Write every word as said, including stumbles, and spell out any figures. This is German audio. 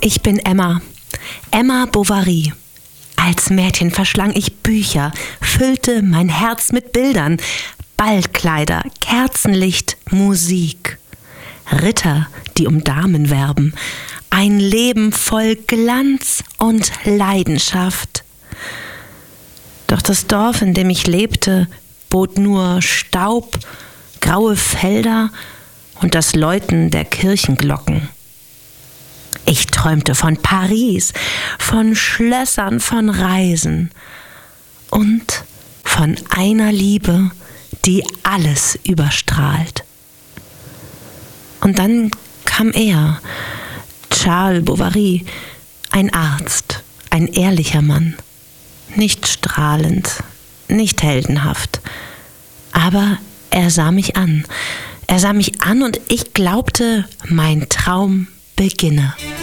Ich bin Emma, Emma Bovary. Als Mädchen verschlang ich Bücher, füllte mein Herz mit Bildern, Ballkleider, Kerzenlicht, Musik. Ritter, die um Damen werben, ein Leben voll Glanz und Leidenschaft. Doch das Dorf, in dem ich lebte, bot nur Staub, graue Felder und das Läuten der Kirchenglocken. Ich träumte von Paris, von Schlössern, von Reisen und von einer Liebe, die alles überstrahlt. Und dann kam er, Charles Bovary, ein Arzt, ein ehrlicher Mann, nicht strahlend, nicht heldenhaft, aber er sah mich an. Er sah mich an und ich glaubte, mein Traum beginne.